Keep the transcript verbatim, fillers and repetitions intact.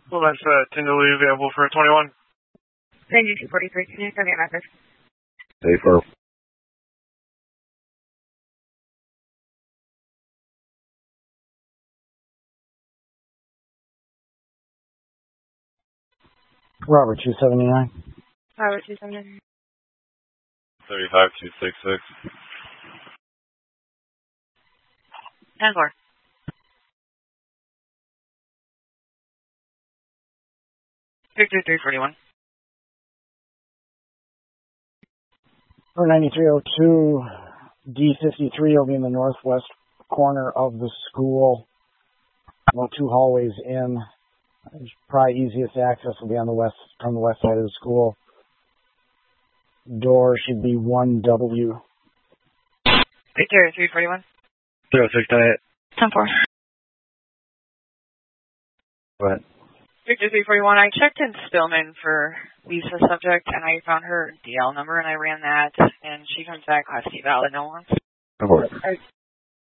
Well, that's uh, tentatively available for twenty-one. Thank you, two forty-three. Can you send me a message? Safer. Robert, two seventy-nine. Robert, two seventy-nine. thirty-five two sixty-six. ten four. Victor, three forty-one. For ninety-three oh two, D fifty-three will be in the northwest corner of the school. About two hallways in. It's probably easiest access will be on the west, from the west side of the school. Door should be one W. Victor, three forty-one. zero six nine eight. ten four. Go ahead. Victor, three forty-one. I checked in Stillman for Lisa subject, and I found her D L number, and I ran that, and she comes back class C valid. No one. Of course. Are,